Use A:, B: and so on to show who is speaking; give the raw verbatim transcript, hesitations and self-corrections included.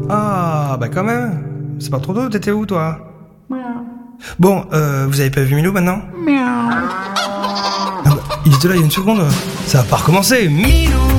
A: Ah, bah quand même. C'est pas trop tôt, t'étais où, toi? Bon, euh, vous avez pas vu Milou maintenant? Ah bah, il était là il y a une seconde. Ça va pas recommencer. Milou!